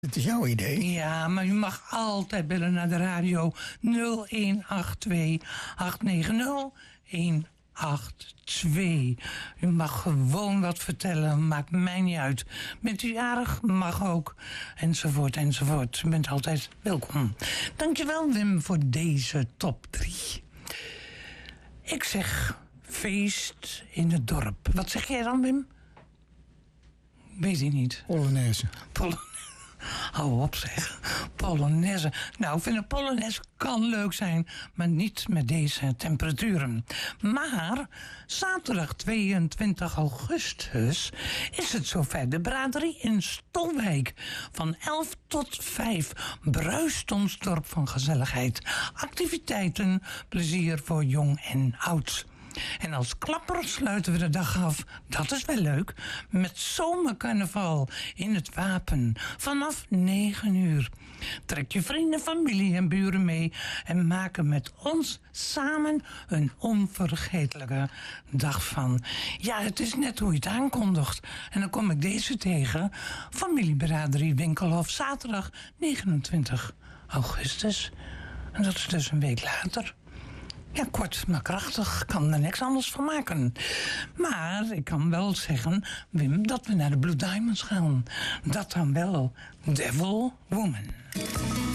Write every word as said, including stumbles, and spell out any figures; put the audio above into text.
Het is jouw idee. Ja, maar u mag altijd bellen naar de radio nul een acht twee acht negen nul een acht twee. U mag gewoon wat vertellen, maakt mij niet uit. Bent u jarig? Mag ook. Enzovoort, enzovoort. U bent altijd welkom. Dankjewel, Wim, voor deze top drie. Ik zeg feest in het dorp. Wat zeg jij dan, Wim? Weet ik niet. Polonaise. Polonaise. Hou op zeg. Polonaise. Nou, ik vind een Polonaise kan leuk zijn, maar niet met deze temperaturen. Maar zaterdag tweeëntwintig augustus is het zover. De braderie in Stolwijk. Van elf tot vijf bruist ons dorp van gezelligheid. Activiteiten, plezier voor jong en oud. En als klapper sluiten we de dag af, dat is wel leuk, met zomercarnaval in het Wapen vanaf negen uur. Trek je vrienden, familie en buren mee en maak er met ons samen een onvergetelijke dag van. Ja, het is net hoe je het aankondigt. En dan kom ik deze tegen, familiebraderie Winkelhof, zaterdag negenentwintig augustus. En dat is dus een week later. Ja, kort maar krachtig. Kan er niks anders van maken. Maar ik kan wel zeggen, Wim, dat we naar de Blue Diamonds gaan. Dat dan wel Devil Woman.